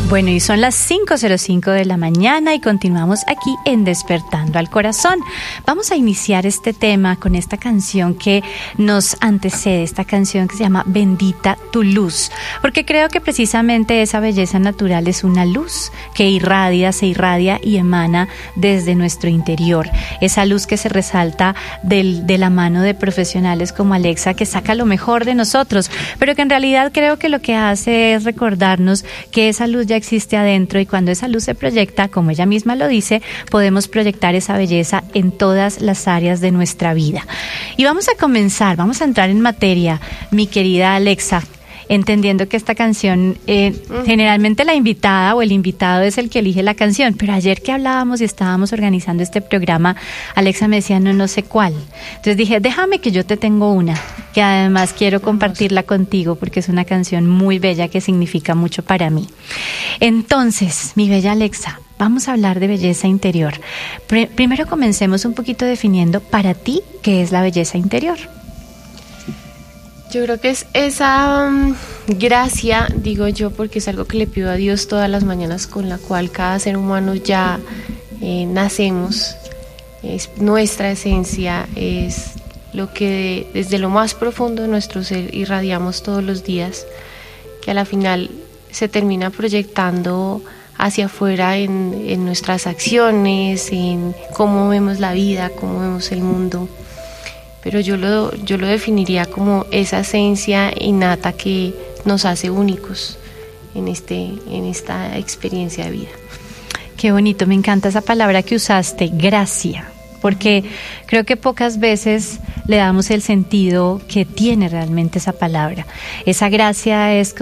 Bueno, y son las 5:05 de la mañana y continuamos aquí en Despertando al Corazón. Vamos a iniciar este tema con esta canción que nos antecede, esta canción que se llama Bendita tu luz, porque creo que precisamente esa belleza natural es una luz que se irradia y emana desde nuestro interior. Esa luz que se resalta de la mano de profesionales como Alexa, que saca lo mejor de nosotros, pero que en realidad creo que lo que hace es recordarnos que esa luz ya existe adentro, y cuando esa luz se proyecta, como ella misma lo dice, podemos proyectar esa belleza en todas las áreas de nuestra vida. Y vamos a entrar en materia, mi querida Alexa, entendiendo que esta canción, generalmente la invitada o el invitado es el que elige la canción, pero ayer que hablábamos y estábamos organizando este programa, Alexa me decía, no sé cuál. Entonces dije, déjame que yo te tengo una, que además quiero compartirla contigo porque es una canción muy bella que significa mucho para mí. Entonces, mi bella Alexa, vamos a hablar de belleza interior. Primero comencemos un poquito definiendo para ti qué es la belleza interior. Yo creo que es esa gracia, digo yo, porque es algo que le pido a Dios todas las mañanas, con la cual cada ser humano ya nacemos. Es nuestra esencia, es lo que desde lo más profundo de nuestro ser irradiamos todos los días, que a la final se termina proyectando hacia afuera en nuestras acciones, en cómo vemos la vida, cómo vemos el mundo. Pero yo lo definiría como esa esencia innata que nos hace únicos en esta experiencia de vida. Qué bonito, me encanta esa palabra que usaste, gracia, porque creo que pocas veces le damos el sentido que tiene realmente esa palabra. Esa gracia es